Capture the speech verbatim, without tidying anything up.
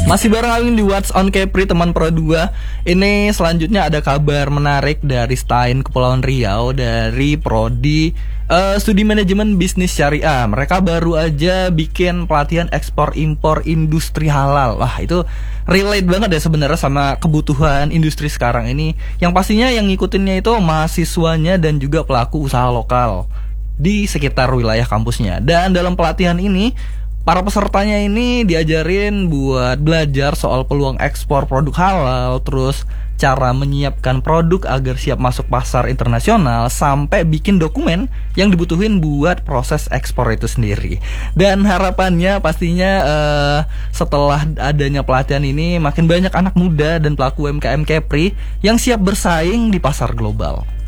Masih bareng Awing di What's on Kepri teman Pro dua. Ini selanjutnya ada kabar menarik dari Stain Kepulauan Riau dari Prodi uh, Studi Manajemen Bisnis Syariah. Mereka baru aja bikin pelatihan ekspor impor industri halal. Wah, itu relate banget ya sebenarnya sama kebutuhan industri sekarang ini. Yang pastinya yang ngikutinnya itu mahasiswanya dan juga pelaku usaha lokal di sekitar wilayah kampusnya. Dan dalam pelatihan ini para pesertanya ini diajarin buat belajar soal peluang ekspor produk halal, terus cara menyiapkan produk agar siap masuk pasar internasional, sampai bikin dokumen yang dibutuhin buat proses ekspor itu sendiri. Dan harapannya pastinya uh, setelah adanya pelatihan ini makin banyak anak muda dan pelaku U M K M Kepri yang siap bersaing di pasar global.